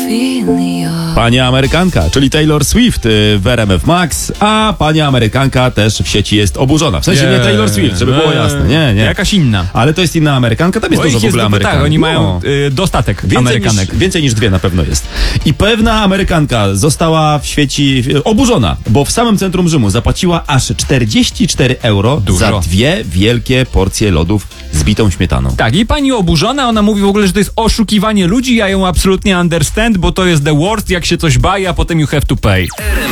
Pani Amerykanka, czyli Taylor Swift w RMF Max, a pani Amerykanka też w sieci jest oburzona. W sensie nie Taylor Swift, żeby było jasne. Nie. Jakaś inna. Ale to jest inna Amerykanka, tam jest dużo w ogóle Amerykanek. Tak, oni mają dostatek Amerykanek. Więcej niż dwie na pewno jest. I pewna Amerykanka została w sieci oburzona, bo w samym centrum Rzymu zapłaciła aż 44 euro za 2 wielkie porcje lodów z bitą śmietaną. Tak, i pani oburzona, ona mówi w ogóle, że to jest oszukiwanie ludzi, ja ją absolutnie understand, bo to jest the worst, jak się coś baje, a potem you have to pay.